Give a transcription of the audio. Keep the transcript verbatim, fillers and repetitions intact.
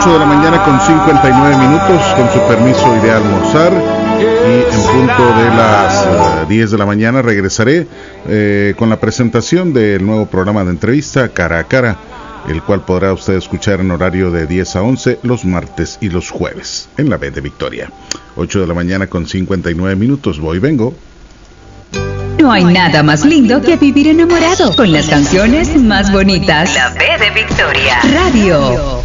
ocho de la mañana con cincuenta y nueve minutos, con su permiso iré a almorzar y en punto de las uh, diez de la mañana regresaré eh, con la presentación del nuevo programa de entrevista Cara a Cara, el cual podrá usted escuchar en horario de diez a once los martes y los jueves en la B de Victoria. ocho de la mañana con cincuenta y nueve minutos, voy, vengo. No hay nada más lindo que vivir enamorado con las canciones más bonitas. La B de Victoria Radio.